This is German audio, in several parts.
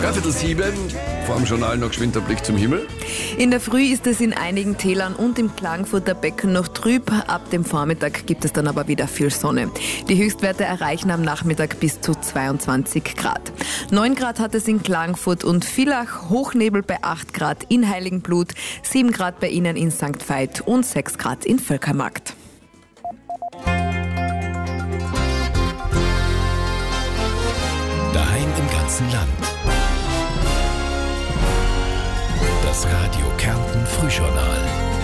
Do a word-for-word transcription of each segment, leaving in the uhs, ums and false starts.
Dreiviertel sieben, vor dem Journal noch geschwind der Blick zum Himmel. In der Früh ist es in einigen Tälern und im Klagenfurter Becken noch trüb. Ab dem Vormittag gibt es dann aber wieder viel Sonne. Die Höchstwerte erreichen am Nachmittag bis zu zweiundzwanzig Grad. neun Grad hat es in Klagenfurt und Villach, Hochnebel bei acht Grad in Heiligenblut, sieben Grad bei Ihnen in Sankt Veit und sechs Grad in Völkermarkt. Daheim im ganzen Land. Das Radio Kärnten Frühjournal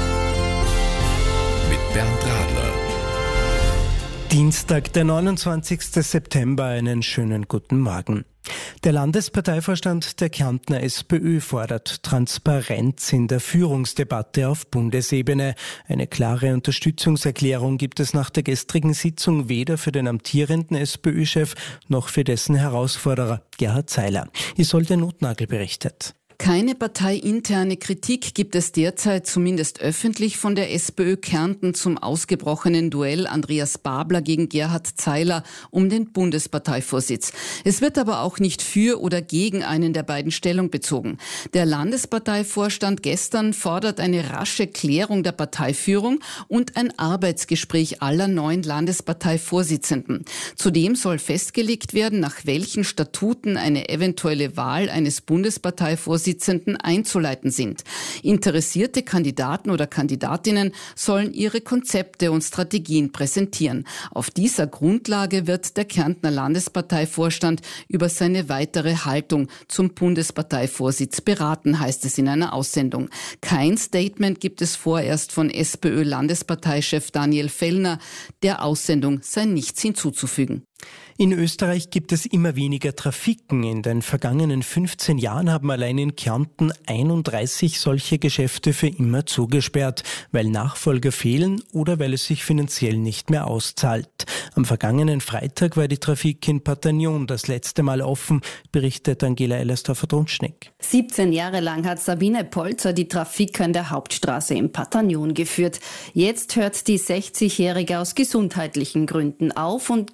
mit Bernd Radler. Dienstag, der neunundzwanzigsten September, einen schönen guten Morgen. Der Landesparteivorstand der Kärntner SPÖ fordert Transparenz in der Führungsdebatte auf Bundesebene. Eine klare Unterstützungserklärung gibt es nach der gestrigen Sitzung weder für den amtierenden SPÖ-Chef noch für dessen Herausforderer Gerhard Zeiler. Isolde Notnagel berichtet. Keine parteiinterne Kritik gibt es derzeit, zumindest öffentlich, von der SPÖ Kärnten zum ausgebrochenen Duell Andreas Babler gegen Gerhard Zeiler um den Bundesparteivorsitz. Es wird aber auch nicht für oder gegen einen der beiden Stellung bezogen. Der Landesparteivorstand gestern fordert eine rasche Klärung der Parteiführung und ein Arbeitsgespräch aller neuen Landesparteivorsitzenden. Zudem soll festgelegt werden, nach welchen Statuten eine eventuelle Wahl eines Bundesparteivorsitzenden einzuleiten sind. Interessierte Kandidaten oder Kandidatinnen sollen ihre Konzepte und Strategien präsentieren. Auf dieser Grundlage wird der Kärntner Landesparteivorstand über seine weitere Haltung zum Bundesparteivorsitz beraten, heißt es in einer Aussendung. Kein Statement gibt es vorerst von SPÖ-Landesparteichef Daniel Fellner. Der Aussendung sei nichts hinzuzufügen. In Österreich gibt es immer weniger Trafiken. In den vergangenen fünfzehn Jahren haben allein in Kärnten einunddreißig solche Geschäfte für immer zugesperrt, weil Nachfolger fehlen oder weil es sich finanziell nicht mehr auszahlt. Am vergangenen Freitag war die Trafik in Patagnon das letzte Mal offen, berichtet Angela Ellersdorfer-Drunschnick. siebzehn Jahre lang hat Sabine Polzer die Trafik an der Hauptstraße in Patagnon geführt. Jetzt hört die sechzigjährige aus gesundheitlichen Gründen auf und